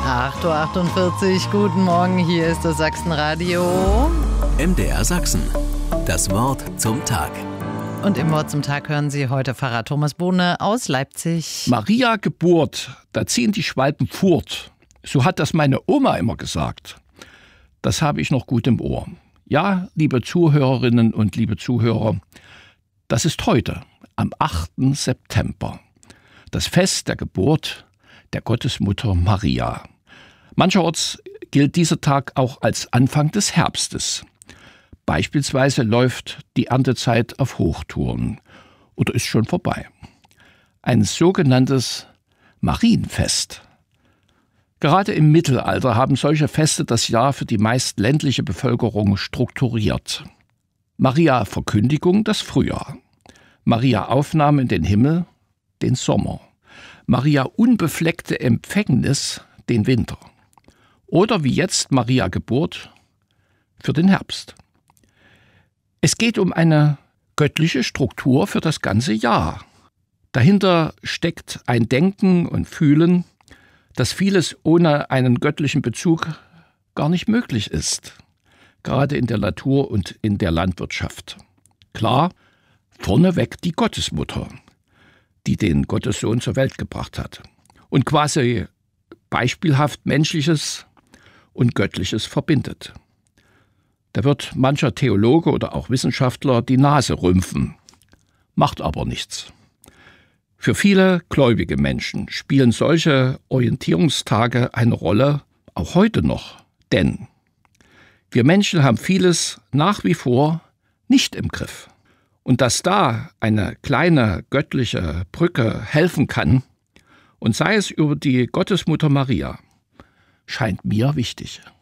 8:48 Uhr, guten Morgen, hier ist das Sachsenradio. MDR Sachsen, das Wort zum Tag. Und im Wort zum Tag hören Sie heute Pfarrer Thomas Bohne aus Leipzig. Maria Geburt, da ziehen die Schwalben fort. So hat das meine Oma immer gesagt. Das habe ich noch gut im Ohr. Ja, liebe Zuhörerinnen und liebe Zuhörer, das ist heute, am 8. September, das Fest der Geburt der Gottesmutter Maria. Mancherorts gilt dieser Tag auch als Anfang des Herbstes. Beispielsweise läuft die Erntezeit auf Hochtouren oder ist schon vorbei. Ein sogenanntes Marienfest. Gerade im Mittelalter haben solche Feste das Jahr für die meist ländliche Bevölkerung strukturiert. Maria Verkündigung das Frühjahr, Maria Aufnahme in den Himmel den Sommer, Maria unbefleckte Empfängnis den Winter oder wie jetzt Maria Geburt für den Herbst. Es geht um eine göttliche Struktur für das ganze Jahr. Dahinter steckt ein Denken und Fühlen, dass vieles ohne einen göttlichen Bezug gar nicht möglich ist, gerade in der Natur und in der Landwirtschaft. Klar, vorneweg die Gottesmutter, die den Gottessohn zur Welt gebracht hat und quasi beispielhaft Menschliches und Göttliches verbindet. Da wird mancher Theologe oder auch Wissenschaftler die Nase rümpfen, macht aber nichts. Für viele gläubige Menschen spielen solche Orientierungstage eine Rolle, auch heute noch. Denn wir Menschen haben vieles nach wie vor nicht im Griff. Und dass da eine kleine göttliche Brücke helfen kann, und sei es über die Gottesmutter Maria, scheint mir wichtig.